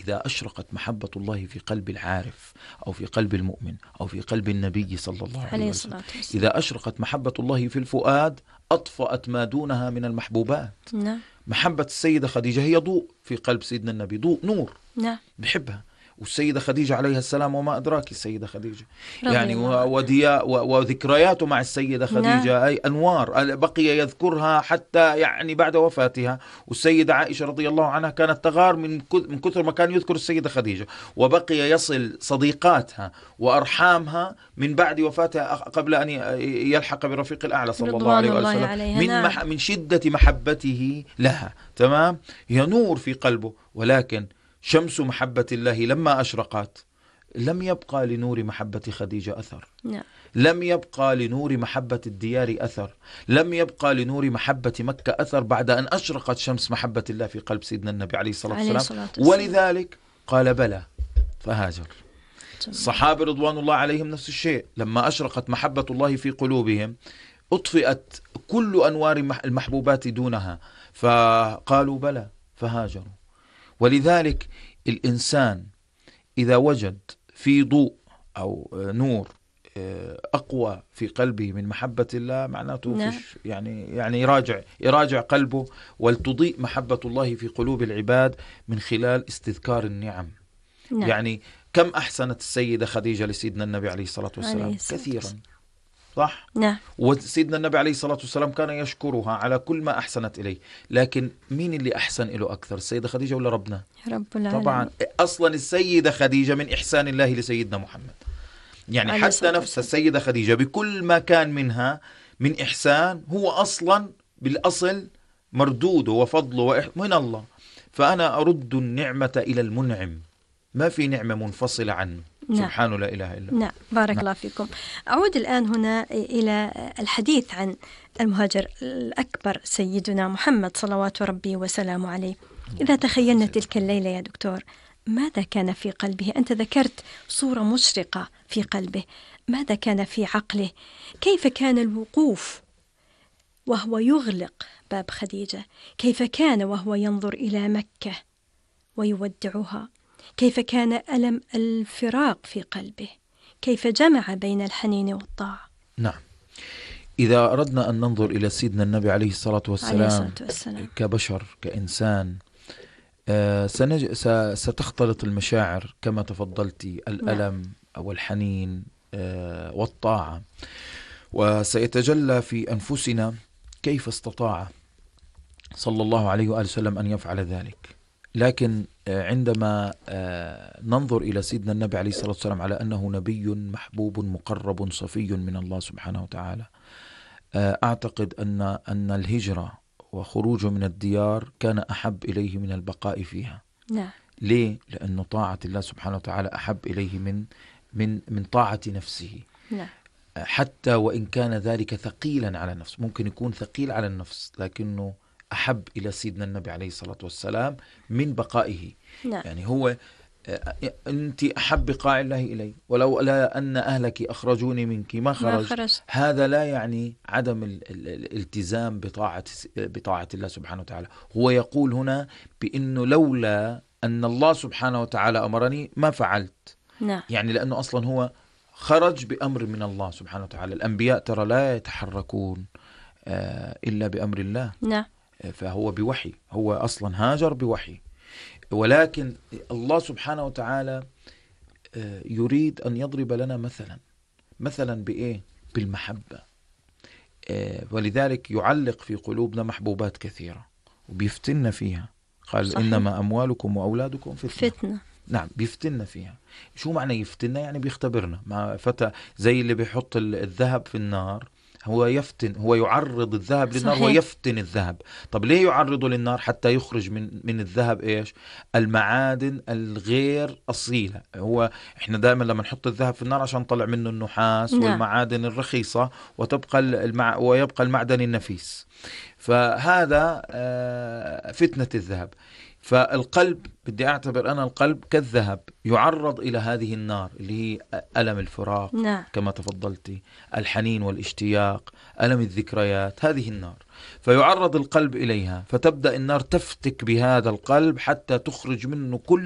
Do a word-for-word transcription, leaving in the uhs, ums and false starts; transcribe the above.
إذا أشرقت محبة الله في قلب العارف أو في قلب المؤمن أو في قلب النبي صلى الله عليه وسلم، إذا أشرقت محبة الله في الفؤاد أطفأت ما دونها من المحبوبات. نعم. محبة السيدة خديجة هي ضوء في قلب سيدنا النبي، ضوء نور. نعم. بحبها. والسيدة خديجة عليها السلام وما أدراك السيدة خديجة يعني وديا وذكرياته مع السيدة خديجة نعم. أي أنوار بقي يذكرها حتى يعني بعد وفاتها. والسيدة عائشة رضي الله عنها كانت تغار من من كثر ما كان يذكر السيدة خديجة، وبقي يصل صديقاتها وأرحامها من بعد وفاتها قبل أن يلحق بالرفيق الأعلى صلى الله عليه وسلم من, مح من شدة محبته لها. تمام. هي نور في قلبه، ولكن شمس محبة الله لما أشرقت لم يبقى لنور محبة خديجة أثر. نعم. لم يبقى لنور محبة الديار أثر. لم يبقى لنور محبة مكة أثر بعد أن أشرقت شمس محبة الله في قلب سيدنا النبي عليه الصلاة والسلام. ولذلك قال بلى فهاجر. الصحابة رضوان الله عليهم نفس الشيء، لما أشرقت محبة الله في قلوبهم أطفئت كل أنوار المحبوبات دونها، فقالوا بلى فهاجروا. ولذلك الإنسان إذا وجد في ضوء أو نور أقوى في قلبه من محبة الله معناته نعم. فيش يعني يعني يراجع يراجع قلبه، ولتضيء محبة الله في قلوب العباد من خلال استذكار النعم. نعم. يعني كم أحسنت السيدة خديجة لسيدنا النبي عليه الصلاة والسلام؟ كثيرا، صح؟ نعم. وسيدنا النبي عليه الصلاة والسلام كان يشكرها على كل ما أحسنت إليه، لكن مين اللي أحسن إله أكثر، السيدة خديجة ولا ربنا؟ رب العالمين. طبعا أصلا السيدة خديجة من إحسان الله لسيدنا محمد، يعني حتى نفس السيدة خديجة بكل ما كان منها من إحسان هو أصلا بالأصل مردوده وفضله من الله. فأنا أرد النعمة إلى المنعم، ما في نعمة منفصلة عنه. نعم. سبحانه لا إله إلا هو. نعم. بارك نعم. الله فيكم. أعود الآن هنا إلى الحديث عن المهاجر الأكبر سيدنا محمد صلوات ربي وسلامه عليه. إذا تخيلنا تلك الليلة يا دكتور، ماذا كان في قلبه؟ أنت ذكرت صورة مشرقة في قلبه، ماذا كان في عقله؟ كيف كان الوقوف وهو يغلق باب خديجة؟ كيف كان وهو ينظر إلى مكة ويودعها؟ كيف كان ألم الفراق في قلبه؟ كيف جمع بين الحنين والطاعة؟ نعم. إذا أردنا أن ننظر إلى سيدنا النبي عليه الصلاة والسلام, عليه الصلاة والسلام. كبشر كإنسان آه سنج... س... ستختلط المشاعر كما تفضلتي، الألم نعم. أو الحنين آه والطاعة، وسيتجلى في أنفسنا كيف استطاع صلى الله عليه وآله وسلم أن يفعل ذلك. لكن عندما ننظر إلى سيدنا النبي عليه الصلاة والسلام على أنه نبي محبوب مقرب صفي من الله سبحانه وتعالى، أعتقد أن أن الهجرة وخروجه من الديار كان أحب إليه من البقاء فيها. نعم. ليه؟ لأن طاعة الله سبحانه وتعالى أحب إليه من من من طاعة نفسه. نعم. حتى وإن كان ذلك ثقيلا على النفس، ممكن يكون ثقيل على النفس، لكنه أحب إلى سيدنا النبي عليه الصلاة والسلام من بقائه. نعم. يعني هو أنت أحب بقاع الله إلي، ولو لا أن أهلك أخرجوني منك ما خرج. ما خرج. هذا لا يعني عدم الالتزام بطاعة بطاعة الله سبحانه وتعالى. هو يقول هنا بأنه لولا أن الله سبحانه وتعالى أمرني ما فعلت. نعم. يعني لأنه أصلا هو خرج بأمر من الله سبحانه وتعالى. الأنبياء ترى لا يتحركون إلا بأمر الله. نعم. فهو بوحي، هو أصلا هاجر بوحي، ولكن الله سبحانه وتعالى يريد أن يضرب لنا مثلا مثلا بإيه؟ بالمحبة. ولذلك يعلق في قلوبنا محبوبات كثيرة وبيفتن فيها. قال صحيح. إنما أموالكم وأولادكم فتنة. فتنة. نعم، بيفتنا فيها. شو معنى يفتنا؟ يعني بيختبرنا. مع فتى زي اللي بيحط الذهب في النار، هو يفتن، هو يعرض الذهب للنار. صحيح. ويفتن الذهب. طب ليه يعرضه للنار؟ حتى يخرج من من الذهب ايش؟ المعادن الغير أصيلة. هو احنا دائما لما نحط الذهب في النار عشان نطلع منه النحاس نعم. والمعادن الرخيصة، وتبقى المع... ويبقى المعدن النفيس. فهذا فتنة الذهب. فالقلب، بدي أعتبر أنا القلب كالذهب يعرض إلى هذه النار اللي هي ألم الفراق نعم. كما تفضلتي، الحنين والاشتياق، ألم الذكريات، هذه النار. فيعرض القلب إليها، فتبدأ النار تفتك بهذا القلب حتى تخرج منه كل